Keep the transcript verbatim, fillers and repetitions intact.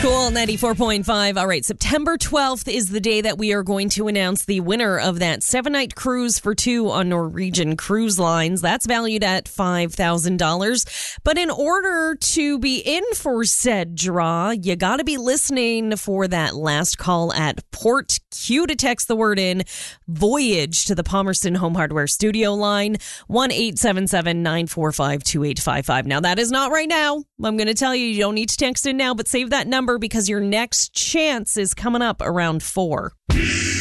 Cool, ninety-four point five. All right, September twelfth is the day that we are going to announce the winner of that seven-night cruise for two on Norwegian Cruise Lines. That's valued at five thousand dollars. But in order to be in for said draw, you got to be listening for that last call at Port Q to text the word in Voyage to the Palmerston Home Hardware Studio line, one eight seven seven, nine four five, two eight five five. Now, that is not right now. I'm going to tell you, you don't need to text in now, but save that number because your next chance is coming up around four.